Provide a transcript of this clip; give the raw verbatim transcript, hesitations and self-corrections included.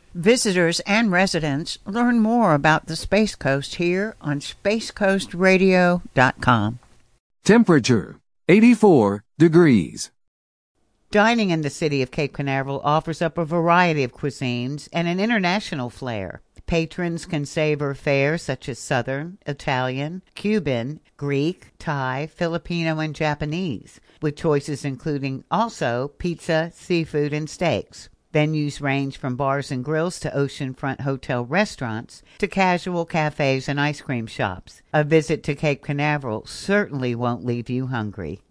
Visitors and residents learn more about the Space Coast here on space coast radio dot com. Temperature, eighty-four degrees. Dining in the city of Cape Canaveral offers up a variety of cuisines and an international flair. Patrons can savor fare such as Southern, Italian, Cuban, Greek, Thai, Filipino, and Japanese, with choices including also pizza, seafood, and steaks. Venues range from bars and grills to oceanfront hotel restaurants to casual cafes and ice cream shops. A visit to Cape Canaveral certainly won't leave you hungry.